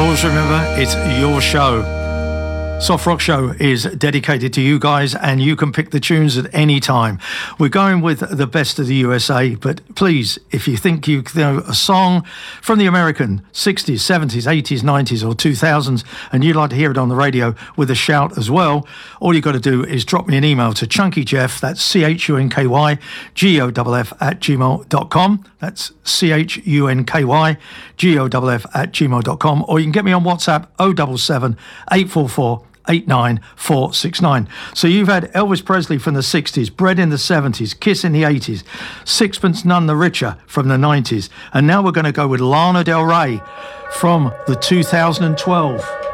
yours, remember, it's your show. Soft Rock Show is dedicated to you guys, and you can pick the tunes at any time. We're going with the best of the USA, but please, if you think you know a song from the American 60s, 70s, 80s, 90s or 2000s, and you'd like to hear it on the radio with a shout as well, all you've got to do is drop me an email to chunkyjeff, that's CHUNKY, GOFF at gmail.com. That's CHUNKY, GOFF at gmail.com. Or you can get me on WhatsApp 077 844 89469. So you've had Elvis Presley from the 60s, Bread in the 70s, Kiss in the 80s, Sixpence None the Richer from the 90s, and now we're going to go with Lana Del Rey from the 2012.